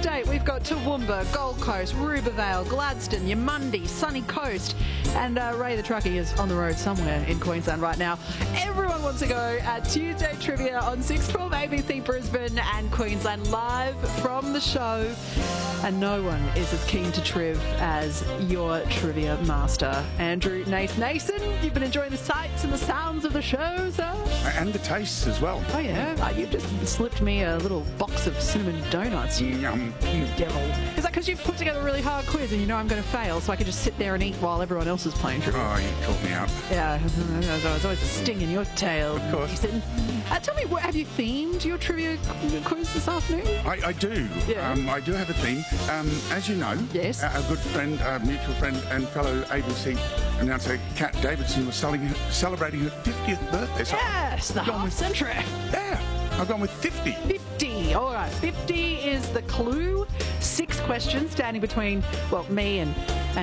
state, we've got Toowoomba, Gold Coast, Rubervale, Gladstone, Yamundi, Sunny Coast, and Ray the Truckie is on the road somewhere in Queensland right now. Everyone wants to go at Tuesday Trivia on 612 ABC Brisbane and Queensland, live from the show. And no one is as keen to triv as your trivia master, Andrew Nason. You've been enjoying the sights and the sounds of the show, sir? And the tastes as well. Oh, yeah. You've just slipped me a little box of cinnamon donuts, you devil. Is that because you've put together a really hard quiz and you know I'm going to fail, so I can just sit there and eat while everyone else is playing trivia? Oh, you caught me out. Yeah, there's always a sting in your tail. Of course. Tell me, have you themed your trivia quiz this afternoon? I do. Yeah. I do have a theme. As you know, yes, our good friend, mutual friend and fellow ABC announcer Kat Davidson was celebrating her 50th birthday. So yes, the half century. Yeah, I've gone with 50. 50. All right, 50 is the clue. 6 questions standing between, well, me and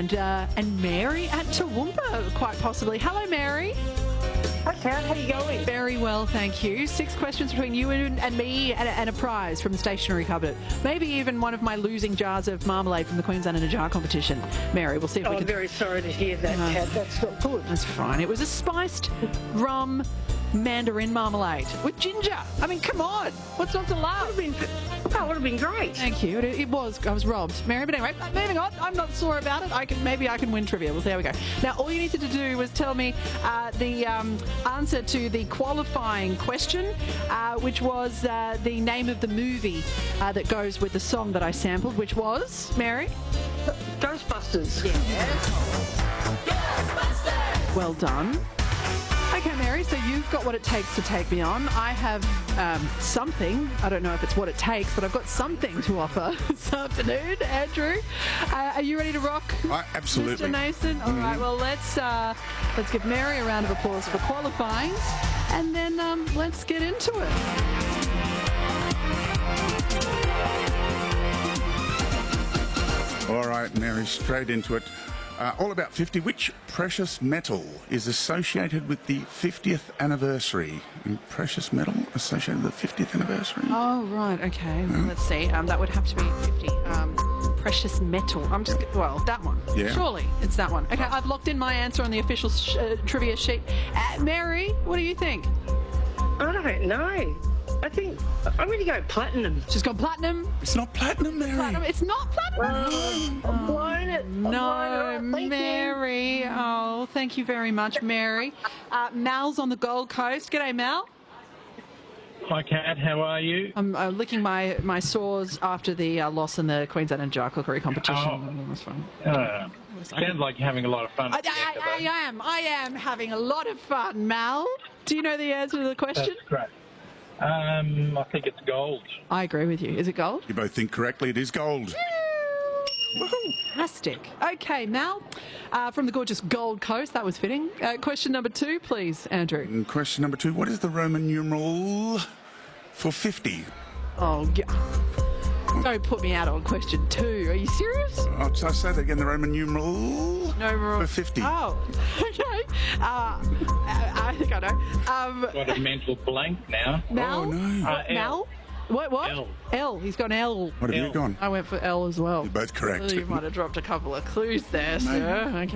Mary at Toowoomba, quite possibly. Hello, Mary. Hi, Karen. How are you going? Very well, thank you. 6 questions between you and me and a prize from the stationery cupboard. Maybe even one of my losing jars of marmalade from the Queensland in a Jar competition. Mary, we'll see if we can... I'm very sorry to hear that, Kat. That's not good. That's fine. It was a spiced rum mandarin marmalade with ginger. I mean, come on. What's not to love? It would have been great. Thank you. It was. I was robbed, Mary. But anyway, moving on. I'm not sore about it. Maybe I can win trivia. We'll see how we go. Now, all you needed to do was tell me the answer to the qualifying question, which was the name of the movie that goes with the song that I sampled, which was, Mary? Ghostbusters. Yes. Ghostbusters. Well done. Okay, Mary, so you've got what it takes to take me on. I have something. I don't know if it's what it takes, but I've got something to offer this afternoon. Andrew, are you ready to rock? Absolutely. Mr. Nason? All right, well, let's give Mary a round of applause for qualifying, and then let's get into it. All right, Mary, straight into it. All about 50. Which precious metal is associated with the 50th anniversary? Precious metal associated with the 50th anniversary? Oh, right. Okay. Let's see. That would have to be 50. Precious metal. That one. Yeah. Surely it's that one. Okay, I've locked in my answer on the official trivia sheet. Mary, what do you think? I don't know. I think I'm going to go platinum. She's gone platinum. It's not platinum, Mary. Platinum. It's not platinum. I'm blown it. No, Mary. Oh, thank you very much, Mary. Mal's on the Gold Coast. G'day, Mal. Hi, Kat. How are you? I'm licking my sores after the loss in the Queensland and Jar cookery competition. Oh. That's fun. Sounds like you're having a lot of fun. I am having a lot of fun, Mal. Do you know the answer to the question? That's great. I think it's gold. I agree with you. Is it gold? You both think correctly. It is gold. Fantastic. Okay, Mal, from the gorgeous Gold Coast. That was fitting. Question number 2, please, Andrew. And question number 2. What is the Roman numeral for 50? Oh, don't put me out on question 2. Are you serious? I'll say that again. The Roman numeral for 50. Oh, okay. I think I know. Got a mental blank now. Mal? Oh, no. Mal? What? L. L. He's gone L. What have you gone? I went for L as well. You're both correct. You might have dropped a couple of clues there, sir. Okay.